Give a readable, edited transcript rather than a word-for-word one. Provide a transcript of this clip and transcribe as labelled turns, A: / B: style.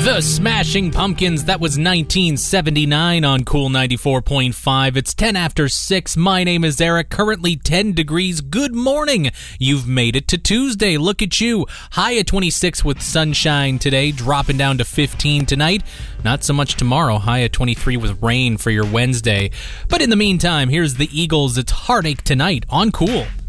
A: The Smashing Pumpkins, that was 1979 on Cool 94.5. It's 10 after 6. My name is Eric, currently 10 degrees. Good morning. You've made it to Tuesday. Look at you. High at 26 with sunshine today, dropping down to 15 tonight. Not so much tomorrow. High at 23 with rain for your Wednesday. But in the meantime, here's the Eagles. It's Heartache Tonight on Cool.